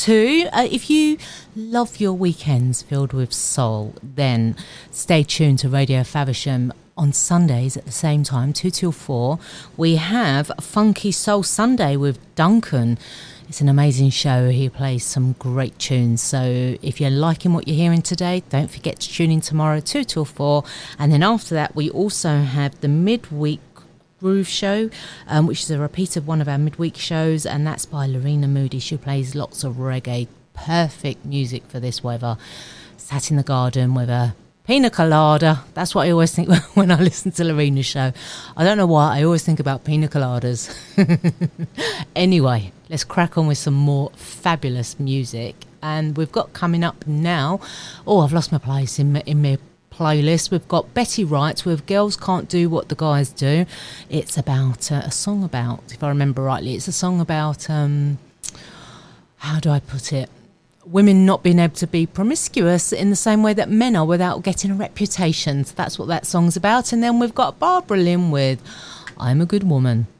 2. If you love your weekends filled with soul, then stay tuned to Radio Faversham on Sundays at the same time, 2 till 4. We have Funky Soul Sunday with Duncan. It's an amazing show. He plays some great tunes. So if you're liking what you're hearing today, don't forget to tune in tomorrow, 2 till 4. And then after that, we also have the midweek Groove Show, which is a repeat of one of our midweek shows, and that's by Lorena Moody. She plays lots of reggae, perfect music for this weather. Sat in the garden with a pina colada. That's what I always think when I listen to Lorena's show. I don't know why, I always think about pina coladas. Anyway, let's crack on with some more fabulous music. And we've got coming up now, I've lost my place in my playlist. We've got Betty Wright with Girls Can't Do What the Guys Do. It's about a song about, if I remember rightly, it's a song about, how do I put it? Women not being able to be promiscuous in the same way that men are without getting a reputation. So that's what that song's about. And then we've got Barbara Lynn with I'm a Good Woman.